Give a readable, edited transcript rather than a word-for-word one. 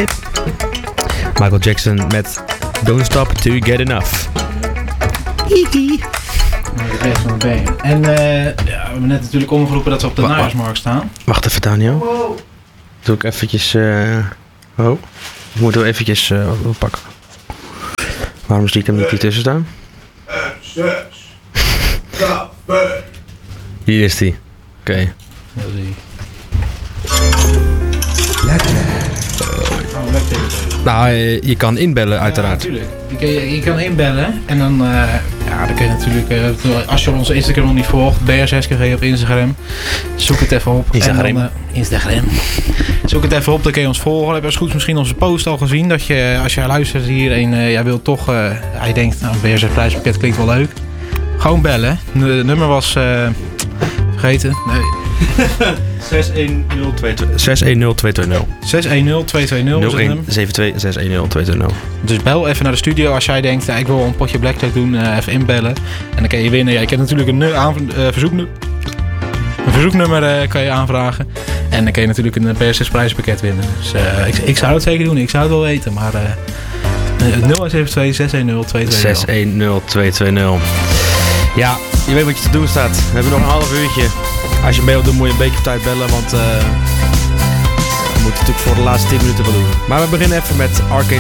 Michael Jackson met Don't Stop Till You Get Enough. De rest van de band. En we hebben net natuurlijk omgeroepen dat ze op de najaarsmarkt staan. Wacht even, Daniel. Doe ik eventjes... ik moet hem eventjes oppakken. Waarom zie ik hem niet hier tussen staan? Hier is hij. Oké. Nou, je kan inbellen uiteraard. Ja, natuurlijk. Je kan inbellen en dan kun je natuurlijk, als je onze Instagram nog niet volgt, BR6KG op Instagram, zoek het even op. Instagram. Zoek het even op, dan kun je ons volgen. Heb je als goed misschien onze post al gezien, dat je, als jij luistert hier en jij wilt toch, je denkt, nou, een BR6 prijspakket klinkt wel leuk. Gewoon bellen. Het nummer was, vergeten, nee. 610-220. 610-220. Dus bel even naar de studio als jij denkt, ik wil een potje blackjack doen, even inbellen. En dan kan je winnen. Ja, ik heb natuurlijk een verzoeknummer kan je aanvragen. En dan kan je natuurlijk een BR6 prijzenpakket winnen. Dus ik zou het zeker doen, ik zou het wel weten. Maar 072-610-220. Ja, je weet wat je te doen staat. We hebben nog een half uurtje. Als je mee wilt doen, moet je een beetje op tijd bellen, want we moeten natuurlijk voor de laatste 10 minuten wel doen. Maar we beginnen even met Arcade